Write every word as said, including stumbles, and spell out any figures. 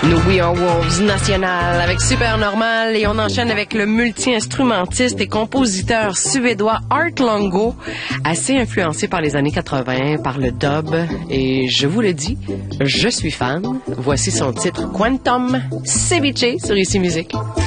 Nous We Are Wolves National avec Super Normal et on enchaîne avec le multi-instrumentiste et compositeur suédois Art Longo, assez influencé par les années quatre-vingts, par le dub, et je vous le dis, je suis fan. Voici son titre Quantum Ceviche sur Ici Musique.